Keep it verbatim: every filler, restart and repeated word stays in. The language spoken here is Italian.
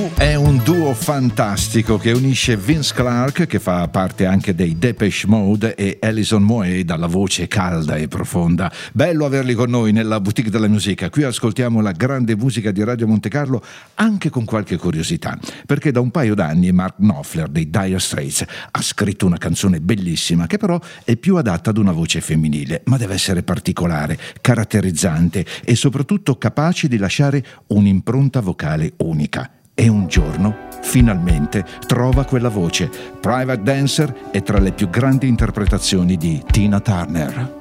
U è un duo fantastico che unisce Vince Clarke, che fa parte anche dei Depeche Mode, e Alison Moyet dalla voce calda e profonda. Bello averli con noi nella Boutique della Musica. Qui ascoltiamo la grande musica di Radio Monte Carlo, anche con qualche curiosità, perché da un paio d'anni Mark Knopfler dei Dire Straits ha scritto una canzone bellissima che però è più adatta ad una voce femminile, ma deve essere particolare, caratterizzante e soprattutto capace di lasciare un'impronta vocale unica. E un giorno, finalmente, trova quella voce. Private Dancer è tra le più grandi interpretazioni di Tina Turner.